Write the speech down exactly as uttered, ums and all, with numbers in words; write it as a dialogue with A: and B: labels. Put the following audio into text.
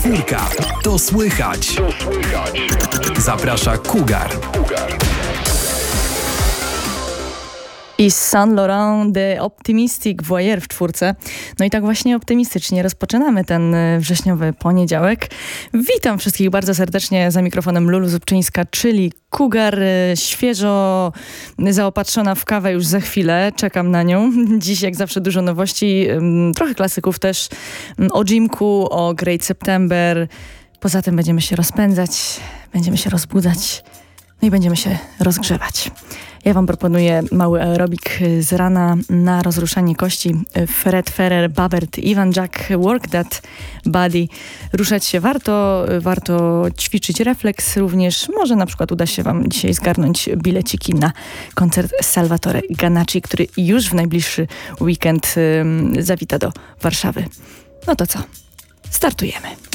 A: Czwórka. To słychać. To słychać. Zaprasza Cougar.
B: I Saint Laurent de Optimistic Voyeur w czwórce. No i tak właśnie optymistycznie rozpoczynamy ten wrześniowy poniedziałek. Witam wszystkich bardzo serdecznie, za mikrofonem Lulu Zubczyńska, czyli Cougar, świeżo zaopatrzona w kawę już za chwilę. Czekam na nią. Dziś jak zawsze dużo nowości, trochę klasyków też, o Jimku, o Great September. Poza tym będziemy się rozpędzać, będziemy się rozbudzać, no i będziemy się rozgrzewać. Ja wam proponuję mały aerobik z rana na rozruszanie kości. Fred Ferrer, Babert, Ivan Jack, Work That Body. Ruszać się warto, warto ćwiczyć refleks również. Może na przykład uda się wam dzisiaj zgarnąć bileciki na koncert Salvatore Ganacci, który już w najbliższy weekend um, zawita do Warszawy. No to co? Startujemy.